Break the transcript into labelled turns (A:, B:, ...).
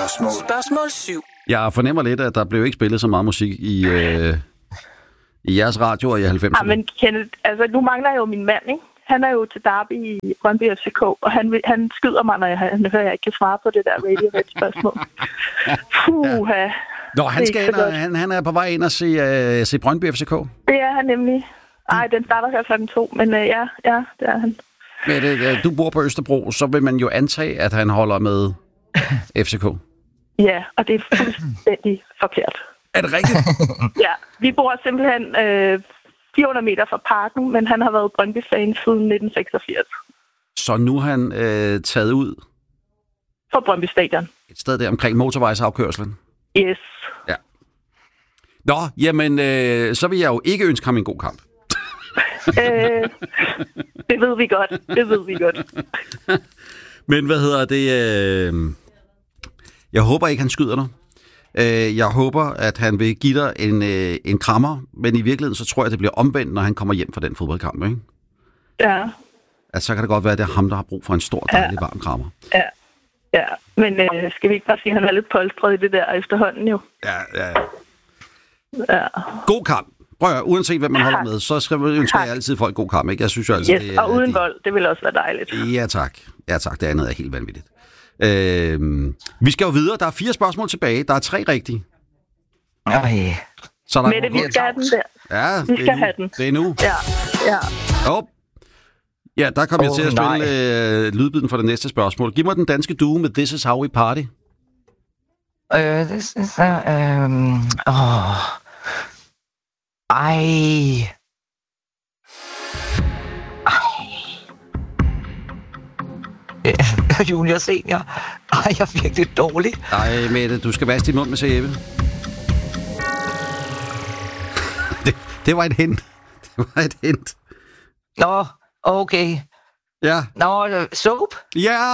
A: Spørgsmål 7.
B: Jeg fornemmer lidt, at der blev ikke spillet så meget musik i jeres radio i 90'erne.
C: Ja, men Kenneth, altså nu mangler jeg jo min mand, ikke? Han er jo til derby i Brøndby FCK, og han skyder mig, når han hører, jeg ikke kan svare på det der Radio-spørgsmål. Puha.
B: Nå, han er på vej ind og se Brøndby FCK?
C: Det er han nemlig. Ej, den starter her klokken 2, men ja, det er han.
B: Men du bor på Østerbro, så vil man jo antage, at han holder med FCK.
C: Ja, og det er fuldstændig forkert.
B: Er det rigtigt?
C: Ja, vi bor simpelthen 400 meter fra parken, men han har været Brøndby-fan siden 1986.
B: Så nu er han taget ud?
C: Fra Brøndby Stadion.
B: Et sted der omkring motorvejsafkørslen?
C: Yes.
B: Ja. Nå, jamen, så vil jeg jo ikke ønske ham en god kamp.
C: Det ved vi godt.
B: Men hvad hedder det? Jeg håber ikke, han skyder dig. Jeg håber, at han vil give dig en krammer, men i virkeligheden så tror jeg, det bliver omvendt, når han kommer hjem fra den fodboldkamp, ikke?
C: Ja.
B: Altså, så kan det godt være, at det er ham, der har brug for en stor, dejlig, varm krammer.
C: Ja. Men skal vi ikke bare sige, at han er lidt polstret i det der efterhånden, jo?
B: Ja.
C: Ja.
B: God kamp. Prøv at, uanset hvem man holder med, så ønsker jeg altid folk god kamp, ikke? Jeg synes jo altså,
C: yes, og uden vold, det vil også være dejligt.
B: Ja, tak. Det andet er helt vanvittigt. Vi skal jo videre. Der er 4 spørgsmål tilbage. Der er 3 rigtige.
D: Ej.
C: Så Mette, vi skal have den der.
B: Ja,
C: vi skal have den.
B: Det er nu.
C: Ja.
B: Ja, der kommer jeg til at spille lydbiden for det næste spørgsmål. Giv mig den danske duo med This Is How We Party.
D: This is Junior Senior. Ej, jeg er virkelig dårlig.
B: Ej, Mette, du skal vaske din mund med sæbe. Det var et hint.
D: Nå, okay.
B: Ja.
D: Nå, soap?
B: Ja!